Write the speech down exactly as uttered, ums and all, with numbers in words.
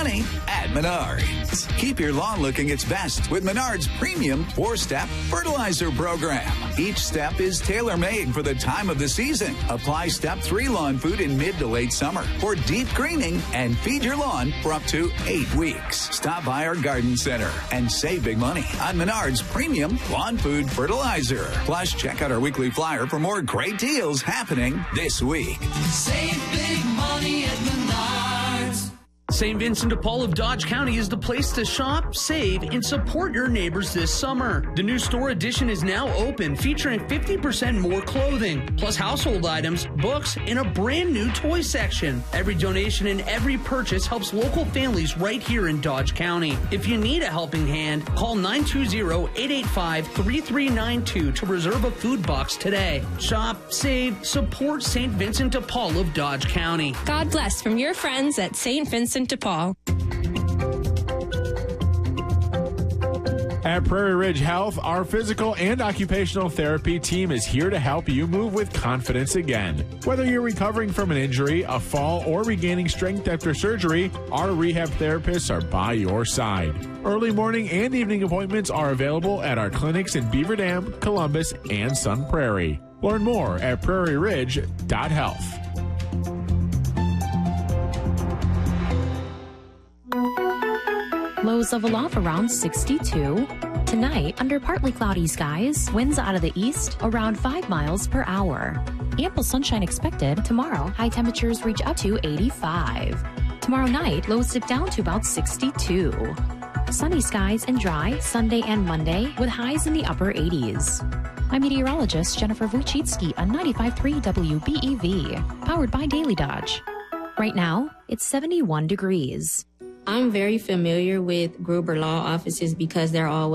money at Menards. Keep your lawn looking its best with Menards Premium four-step fertilizer program. Each step is tailor-made for the time of the season. Apply Step three lawn food in mid to late summer for deep greening and feed your lawn for up to eight weeks. Stop by our garden center and save big money on Menards Premium Lawn Food Fertilizer. Plus, check out our weekly flyer for more great deals happening this week. Save big money at Menards. Saint Vincent de Paul of Dodge County is the place to shop, save, and support your neighbors this summer. The new store addition is now open, featuring fifty percent more clothing, plus household items, books, and a brand new toy section. Every donation and every purchase helps local families right here in Dodge County. If you need a helping hand, call nine two zero, eight eight five, three three nine two to reserve a food box today. Shop, save, support Saint Vincent de Paul of Dodge County. God bless from your friends at Saint Vincent de Paul. At Prairie Ridge Health, our physical and occupational therapy team is here to help you move with confidence again. Whether you're recovering from an injury, a fall, or regaining strength after surgery, our rehab therapists are by your side. Early morning and evening appointments are available at our clinics in Beaver Dam, Columbus, and Sun Prairie. Learn more at prairie ridge dot health. Lows level off around sixty-two. Tonight, under partly cloudy skies, winds out of the east around five miles per hour. Ample sunshine expected. Tomorrow, high temperatures reach up to eighty-five. Tomorrow night, lows dip down to about sixty-two. Sunny skies and dry Sunday and Monday with highs in the upper eighties. I'm meteorologist Jennifer Wojcicki on ninety-five point three W B E V, powered by Daily Dodge. Right now, it's seventy-one degrees. I'm very familiar with Gruber Law Offices because they're always